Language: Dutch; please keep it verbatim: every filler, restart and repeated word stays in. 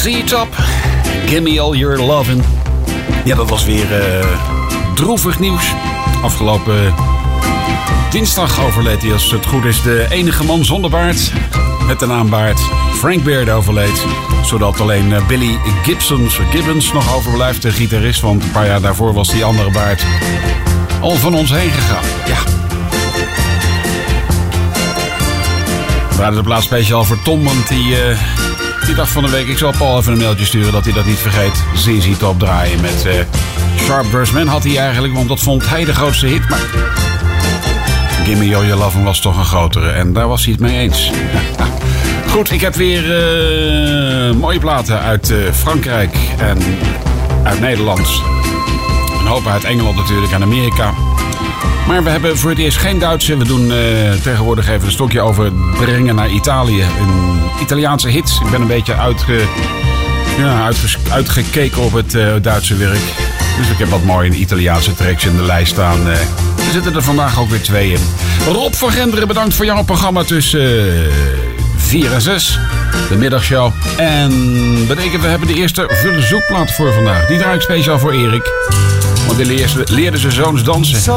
Z-Top, Gimme All Your Lovin'. Ja, dat was weer uh, droevig nieuws. Afgelopen dinsdag overleed hij, als het goed is, de enige man zonder baard. Met de naam baard. Frank Beard overleed. Zodat alleen Billy Gibbons, Gibbons nog overblijft, de gitarist. Want een paar jaar daarvoor was die andere baard al van ons heen gegaan. Ja. We hadden de plaats speciaal voor Tom, want die, uh, die dag van de week... Ik zal Paul even een mailtje sturen dat hij dat niet vergeet. Z Z-Top draaien met uh, Sharp Dressed Man had hij eigenlijk, want dat vond hij de grootste hit. Maar Gimme All Your Lovin' was toch een grotere en daar was hij het mee eens. Goed, ik heb weer uh, mooie platen uit uh, Frankrijk en uit Nederland. Een hoop uit Engeland natuurlijk en Amerika. Maar we hebben voor het eerst geen Duitse. We doen uh, tegenwoordig even een stokje overbrengen naar Italië. Een Italiaanse hit. Ik ben een beetje uitge, ja, uitges, uitgekeken op het uh, Duitse werk. Dus ik heb wat mooie Italiaanse tracks in de lijst staan. Uh, er zitten er vandaag ook weer twee in. Rob van Genderen, bedankt voor jouw programma tussen uh, vier en zes. De middagshow. En betekent, we hebben de eerste verzoekplaat voor vandaag. Die draai ik speciaal voor Erik. Want die leerde, leerde zijn zoons dansen.